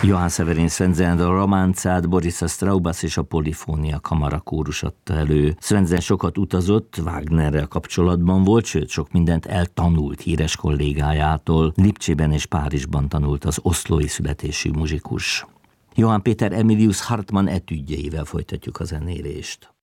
Johann Severin Svensen a románcát, Boris Straubas és a Polifónia Kamara kórus adta elő. Svensen sokat utazott, Wagnerrel kapcsolatban volt, sőt sok mindent eltanult híres kollégájától. Lipcsében és Párizsban tanult az oszlói születésű muzsikus. Johann Peter Emilius Hartmann etüdjeivel folytatjuk a zenélést.